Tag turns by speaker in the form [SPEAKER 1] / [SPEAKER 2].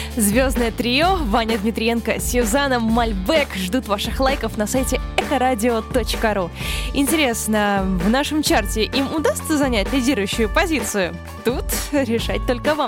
[SPEAKER 1] Звездное трио Ваня Дмитриенко, Сюзанна Мальбек ждут ваших лайков на сайте ekoradio.ru. Интересно, в нашем чарте им удастся занять лидирующую позицию? Тут решать только вам.